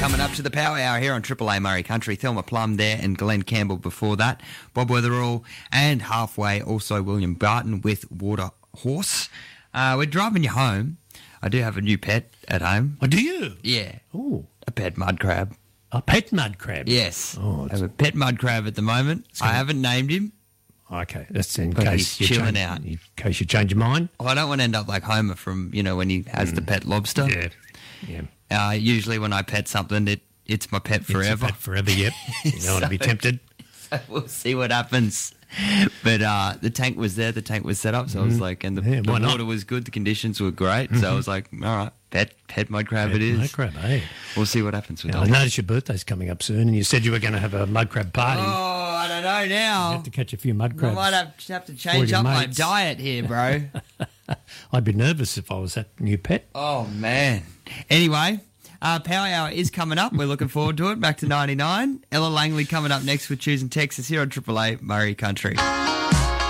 Coming up to the Power Hour here on Triple A Murray Country. Thelma Plum there and Glenn Campbell before that. Bob Weatherall and halfway also William Barton with Water Horse. We're driving you home. I do have a new pet at home. Oh, do you? Yeah. Oh, A pet mud crab. a pet mud crab. Yes. Oh, I have a pet mud crab at the moment. I haven't named him. Okay, that's in But case he's chilling out. In case you change your mind. Oh, I don't want to end up like Homer from, when he has the pet lobster. Yeah. Usually when I pet something, it's my pet forever. It's a pet forever, yep. You don't want to be tempted. So we'll see what happens. But the tank was there, the tank was set up, so I was like, and the why not? water was good, the conditions were great, so I was like, all right, pet mud crab it is. Mud crab, eh? We'll see what happens with I that. noticed your birthday's coming up soon, and you said you were going to have a mud crab party. Oh, I don't know You now. have to catch a few mud I crabs. might have to change your up my mates. diet here, bro. I'd be nervous if I was that new pet. Oh, man. Anyway, Power Hour is coming up. We're looking forward to it. Back to 99. Ella Langley coming up next with Choosing Texas here on Triple A Murray Country.